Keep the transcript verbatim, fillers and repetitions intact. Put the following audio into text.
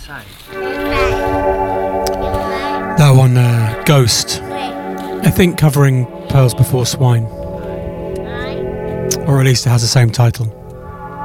That one, uh, Ghost. I think covering Pearls Before Swine. Or at least it has the same title.